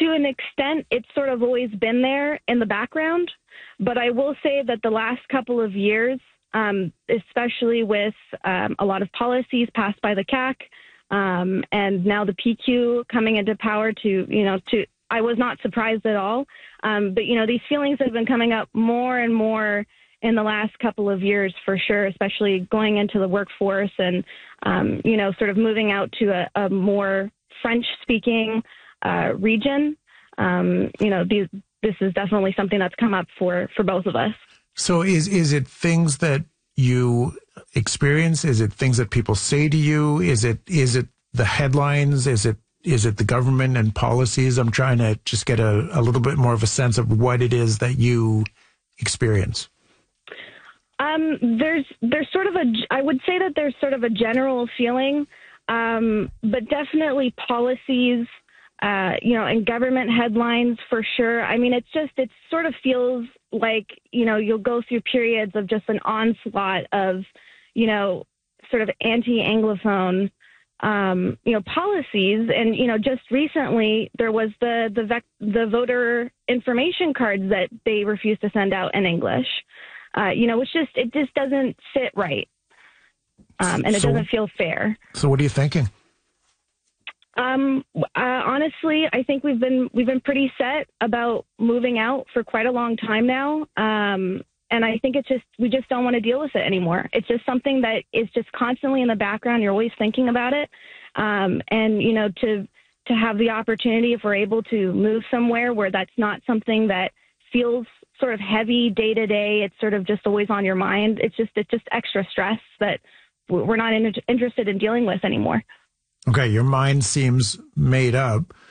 to an extent, it's sort of always been there in the background. But I will say that the last couple of years, especially with a lot of policies passed by the CAC, and now the PQ coming into power I was not surprised at all. But, these feelings have been coming up more and more in the last couple of years for sure, especially going into the workforce and, sort of moving out to a more French-speaking region. This is definitely something that's come up for both of us. So is it things that you experience? Is it things that people say to you? Is it the headlines? Is it the government and policies? I'm trying to just get a little bit more of a sense of what it is that you experience. There's sort of I would say that there's sort of a general feeling, but definitely policies, and government headlines for sure. I mean, it sort of feels like, you'll go through periods of just an onslaught of, sort of anti-Anglophone, policies. And, just recently there was the voter information cards that they refused to send out in English. It just doesn't sit right. And it doesn't feel fair. So what are you thinking? Honestly, I think we've been pretty set about moving out for quite a long time now. And I think we just don't want to deal with it anymore. It's just something that is just constantly in the background. You're always thinking about it. And, to have the opportunity, if we're able to move somewhere where that's not something that feels sort of heavy day to day, it's sort of just always on your mind. It's just extra stress that we're not interested in dealing with anymore. Okay, your mind seems made up.